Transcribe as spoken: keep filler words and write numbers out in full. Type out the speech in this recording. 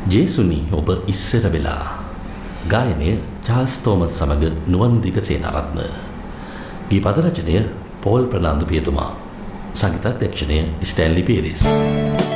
ජේසුනි ඔබ ඉස්සර වෙලා. ගායනය චාල්ස් තෝමස් සමග නුවන් දිගසේනාරත්න. ගීපද රචනය පෝල් ප්‍රනාන්දු පියතුමා. සංගීතාධ්‍යක්ෂණය ස්ටැන්ලි පීරිස්.